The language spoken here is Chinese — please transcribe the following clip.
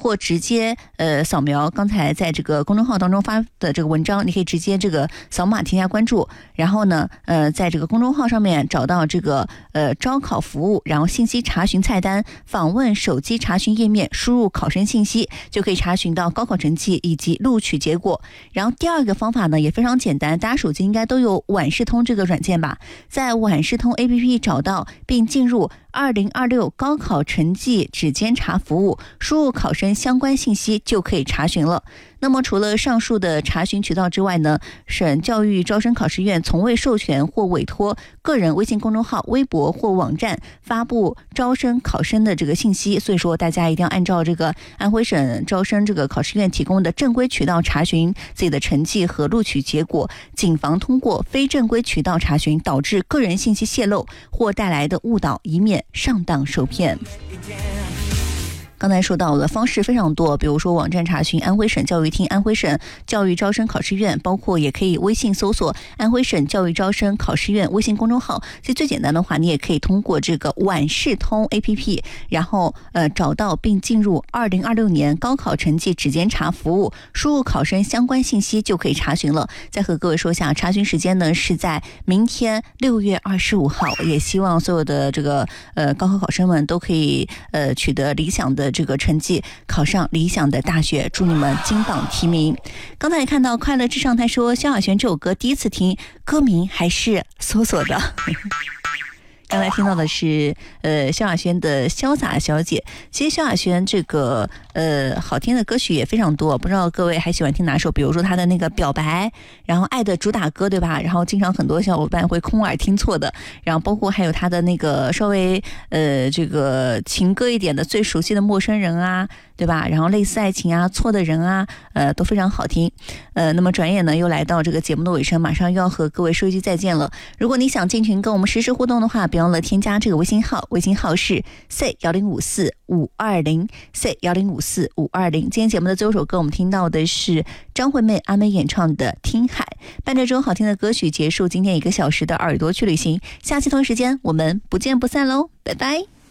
或直接扫描刚才在这个公众号当中发的这个文章，你可以直接这个扫码添加关注，然后呢在这个公众号上面找到这个招考服务，然后信息查询菜单，访问手机查询页面，输入考生信息，就可以查询到高考成绩以及录取结果。然后第二个方法呢也非常简单，大家手机应该都有晚视通这个软件吧，在晚视通 APP 找到并进入2026高考成绩指监察服务，输入考生相关信息就可以查询了。那么除了上述的查询渠道之外呢，省教育招生考试院从未授权或委托个人微信公众号、微博或网站发布招生考生的这个信息，所以说大家一定要按照这个安徽省招生这个考试院提供的正规渠道查询自己的成绩和录取结果，谨防通过非正规渠道查询导致个人信息泄露或带来的误导，以免上当受骗。刚才说到的方式非常多，比如说网站查询安徽省教育厅、安徽省教育招生考试院，包括也可以微信搜索安徽省教育招生考试院微信公众号。其实最简单的话，你也可以通过这个晚视通 APP， 然后找到并进入2026年高考成绩指监察服务，输入考生相关信息就可以查询了。再和各位说一下，查询时间呢是在明天6月25号，也希望所有的这个高考考生们都可以取得理想的这个成绩，考上理想的大学，祝你们金榜题名。刚才也看到快乐至上，他说萧亚轩这首歌第一次听，歌名还是搜索的。刚才听到的是萧亚轩的潇洒小姐。其实萧亚轩这个好听的歌曲也非常多，不知道各位还喜欢听哪首？比如说她的那个表白，然后爱的主打歌，对吧？然后经常很多小伙伴会空耳听错的，然后包括还有她的那个稍微这个情歌一点的最熟悉的陌生人啊，对吧？然后类似爱情啊，错的人啊，都非常好听。那么转眼呢又来到这个节目的尾声，马上又要和各位说一句再见了。如果你想进群跟我们实时互动的话，别忘了添加这个微信号，微信号是 C1054520 C1054520。今天节目的最后首歌，我们听到的是张惠妹阿妹演唱的《听海》。伴着这首好听的歌曲，结束今天1个小时的耳朵去旅行。下期同一时间我们不见不散喽，拜拜。